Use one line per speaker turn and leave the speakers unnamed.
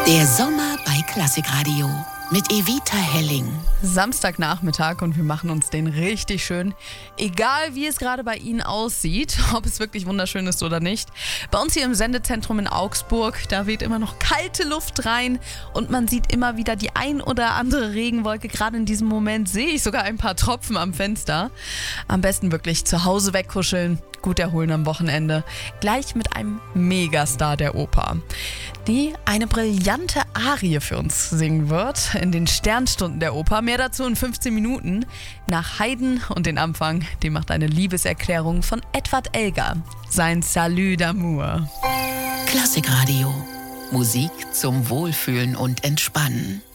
Der Sommer bei Klassikradio mit Evita Helling.
Samstagnachmittag und wir machen uns den richtig schön. Egal wie es gerade bei Ihnen aussieht, ob es wirklich wunderschön ist oder nicht. Bei uns hier im Sendezentrum in Augsburg, da weht immer noch kalte Luft rein und man sieht immer wieder die ein oder andere Regenwolke. Gerade in diesem Moment sehe ich sogar ein paar Tropfen am Fenster. Am besten wirklich zu Hause wegkuscheln, gut erholen am Wochenende. Gleich mit einem Megastar der Oper, die eine brillante Arie für uns singen wird in den Sternstunden der Oper. Mehr dazu in 15 Minuten. Nach Haydn und den Anfang, die macht eine Liebeserklärung von Edward Elgar. Sein Salut d'amour.
Klassikradio. Musik zum Wohlfühlen und Entspannen.